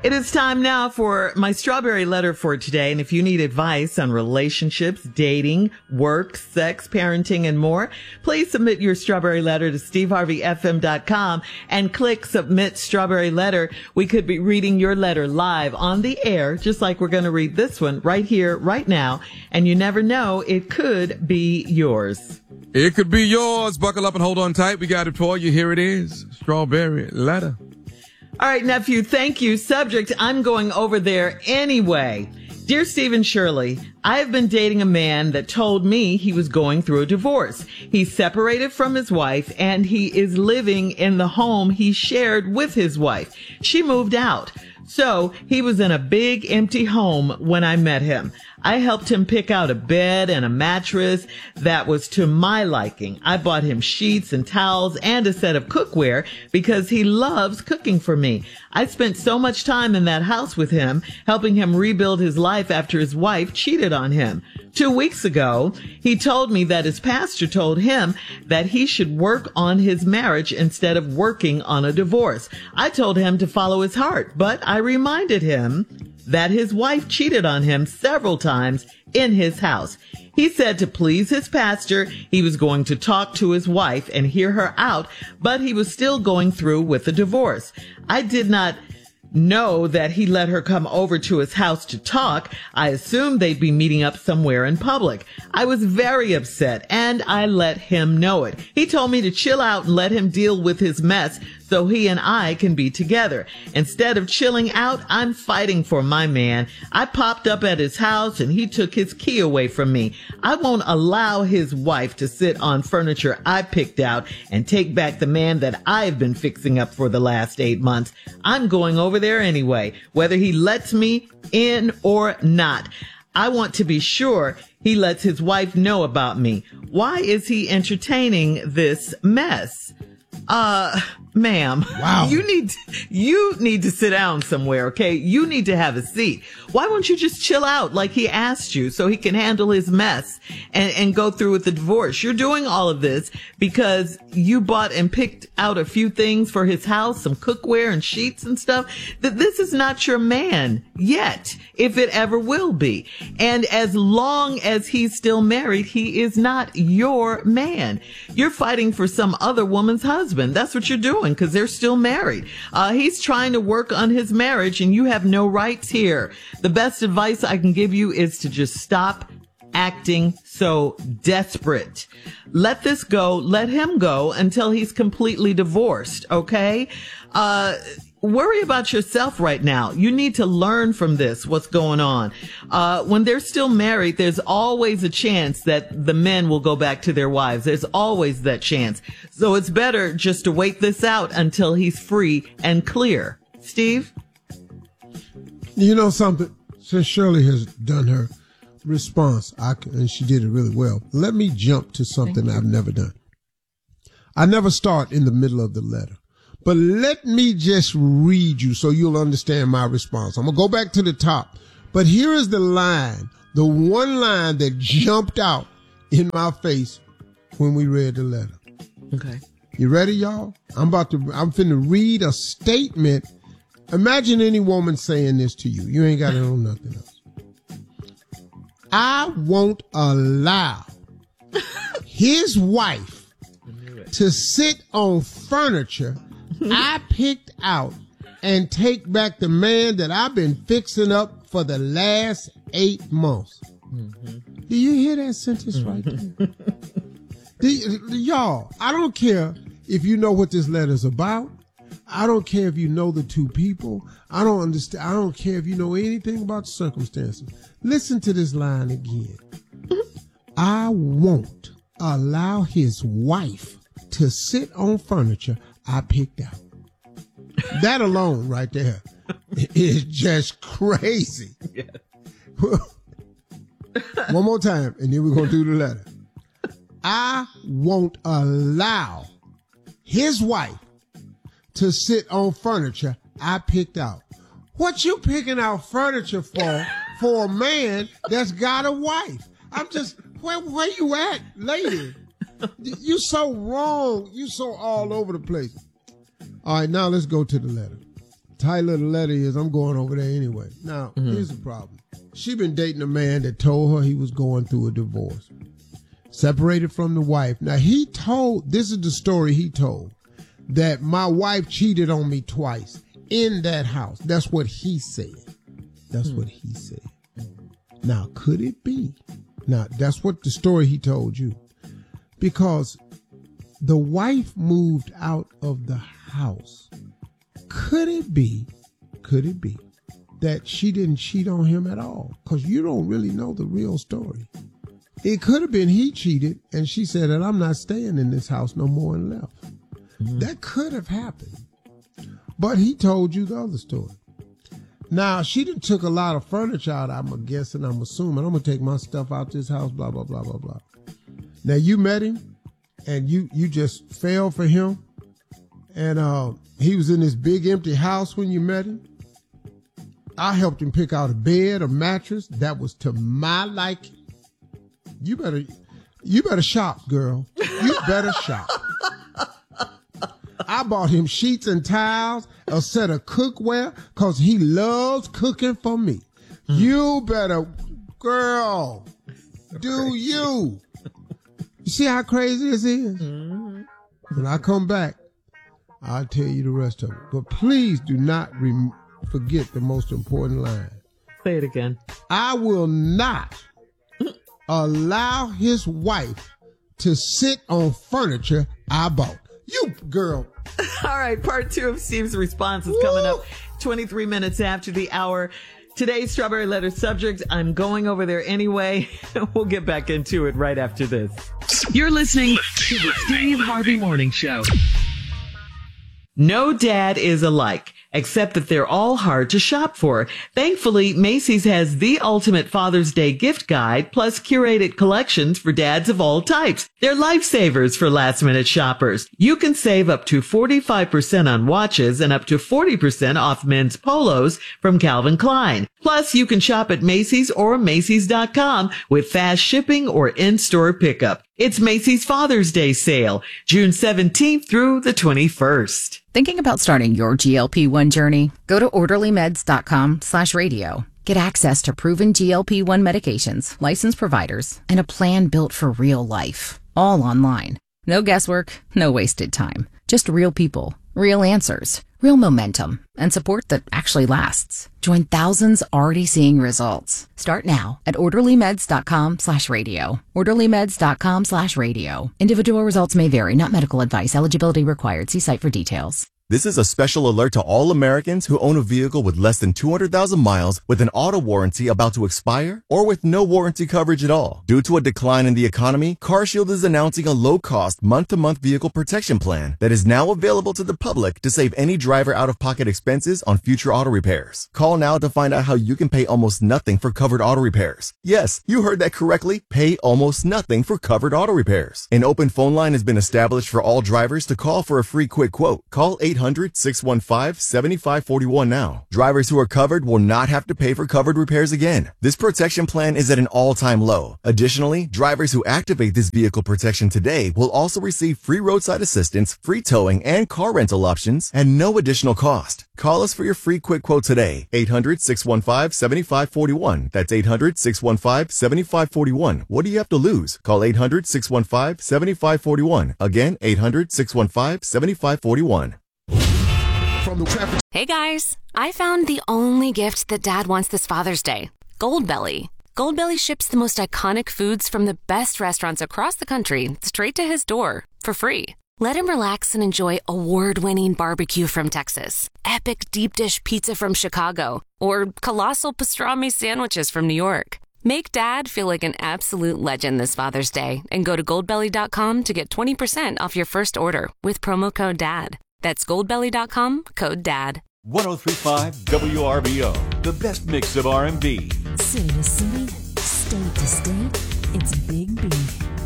It is time now for my strawberry letter for today. And if you need advice on relationships, dating, work, sex, parenting, and more, please submit your strawberry letter to steveharveyfm.com and click submit strawberry letter. We could be reading your letter live on the air, just like we're going to read this one right here, right now. And you never know, it could be yours. It could be yours. Buckle up and hold on tight. We got it for you. Here it is. Strawberry letter. All right, nephew, thank you. Subject, I'm going over there anyway. Dear Steve and Shirley, I have been dating a man that told me he was going through a divorce. He's separated from his wife and he is living in the home he shared with his wife. She moved out. So he was in a big empty home when I met him. I helped him pick out a bed and a mattress that was to my liking. I bought him sheets and towels and a set of cookware because he loves cooking for me. I spent so much time in that house with him, helping him rebuild his life after his wife cheated on him. 2 weeks ago, he told me that his pastor told him that he should work on his marriage instead of working on a divorce. I told him to follow his heart, but I reminded him that his wife cheated on him several times in his house. He said to please his pastor, he was going to talk to his wife and hear her out, but he was still going through with the divorce. I did not know that he let her come over to his house to talk. I assumed they'd be meeting up somewhere in public. I was very upset and I let him know it. He told me to chill out and let him deal with his mess so he and I can be together. Instead of chilling out, I'm fighting for my man. I popped up at his house and he took his key away from me. I won't allow his wife to sit on furniture I picked out and take back the man that I've been fixing up for the last 8 months. I'm going over there anyway, whether he lets me in or not. I want to be sure he lets his wife know about me. Why is he entertaining this mess? Ma'am, wow. You need to sit down somewhere, okay? You need to have a seat. Why won't you just chill out like he asked you so he can handle his mess and go through with the divorce? You're doing all of this because you bought and picked out a few things for his house, some cookware and sheets and stuff. This is not your man yet, if it ever will be. And as long as he's still married, he is not your man. You're fighting for some other woman's husband. That's what you're doing because they're still married. He's trying to work on his marriage and you have no rights here. The best advice I can give you is to just stop acting so desperate. Let this go. Let him go until he's completely divorced. Okay? Worry about yourself right now. You need to learn from this, what's going on. When they're still married, there's always a chance that the men will go back to their wives. There's always that chance. So it's better just to wait this out until he's free and clear. Steve? You know something? Since Shirley has done her response, and she did it really well, let me jump to something I've never done. I never start in the middle of the letter. But let me just read you so you'll understand my response. I'm going to go back to the top. But here is the line, the one line that jumped out in my face when we read the letter. Okay. You ready, y'all? I'm finna read a statement. Imagine any woman saying this to you. You ain't got to know nothing else. I won't allow his wife to sit on furniture I picked out and take back the man that I've been fixing up for the last 8 months. Mm-hmm. Do you hear that sentence right there? Y'all, I don't care if you know what this letter's about. I don't care if you know the two people. I don't understand. I don't care if you know anything about the circumstances. Listen to this line again. I won't allow his wife to sit on furniture I picked out. That alone right there is just crazy. Yeah. One more time, and then we're going to do the letter. I won't allow his wife to sit on furniture I picked out. What you picking out furniture for a man that's got a wife? I'm just, where you at, lady? You so wrong. You so all over the place. All right, now let's go to the letter. title of the letter is, I'm going over there anyway. Now, here's the problem. She been dating a man that told her he was going through a divorce. Separated from the wife. Now, this is the story he told, that my wife cheated on me twice in that house. That's what he said. That's what he said. Now, could it be? Now, that's what the story he told you. Because the wife moved out of the house. Could it be that she didn't cheat on him at all? Because you don't really know the real story. It could have been he cheated and she said that I'm not staying in this house no more and left. That could have happened. But he told you the other story. Now, she done took a lot of furniture out, I'm assuming. I'm going to take my stuff out this house, blah, blah, blah, blah, blah. Now, you met him and you just fell for him. And he was in this big empty house when you met him. I helped him pick out a bed, a mattress. That was to my liking. You better shop, girl. You better shop. I bought him sheets and towels, a set of cookware, because he loves cooking for me. You better, girl, do you. You see how crazy this is? When I come back, I'll tell you the rest of it. But please do not forget the most important line. Say it again. I will not allow his wife to sit on furniture I bought. You girl. All right, part 2 of Steve's response is coming up 23 minutes after the hour. Today's Strawberry Letter subject, I'm going over there anyway. We'll get back into it right after this. You're listening to the Steve Harvey Morning Show. No dad is alike, except that they're all hard to shop for. Thankfully, Macy's has the ultimate Father's Day gift guide, plus curated collections for dads of all types. They're lifesavers for last-minute shoppers. You can save up to 45% on watches and up to 40% off men's polos from Calvin Klein. Plus, you can shop at Macy's or Macy's.com with fast shipping or in-store pickup. It's Macy's Father's Day sale, June 17th through the 21st. Thinking about starting your GLP-1 journey? Go to orderlymeds.com/radio. Get access to proven GLP-1 medications, licensed providers, and a plan built for real life. All online. No guesswork, no wasted time. Just real people, real answers, real momentum, and support that actually lasts. Join thousands already seeing results. Start now at orderlymeds.com/radio. orderlymeds.com/radio. Individual results may vary, not medical advice. Eligibility required. See site for details. This is a special alert to all Americans who own a vehicle with less than 200,000 miles with an auto warranty about to expire or with no warranty coverage at all. Due to a decline in the economy, CarShield is announcing a low-cost month-to-month vehicle protection plan that is now available to the public to save any driver out-of-pocket expenses on future auto repairs. Call now to find out how you can pay almost nothing for covered auto repairs. Yes, you heard that correctly. Pay almost nothing for covered auto repairs. An open phone line has been established for all drivers to call for a free quick quote. Call 800-615-7541 now. Drivers who are covered will not have to pay for covered repairs again. This protection plan is at an all-time low. Additionally, drivers who activate this vehicle protection today will also receive free roadside assistance, free towing, and car rental options at no additional cost. Call us for your free quick quote today. 800-615-7541. That's 800-615-7541. What do you have to lose? Call 800-615-7541. Again, 800-615-7541. Hey guys, I found the only gift that Dad wants this Father's Day. Goldbelly. Goldbelly ships the most iconic foods from the best restaurants across the country straight to his door for free. Let him relax and enjoy award-winning barbecue from Texas, epic deep dish pizza from Chicago, or colossal pastrami sandwiches from New York. Make Dad feel like an absolute legend this Father's Day and go to goldbelly.com to get 20% off your first order with promo code DAD. That's goldbelly.com, code DAD. 103.5 WRBO, the best mix of R&B. City to city, state to state, it's Big B.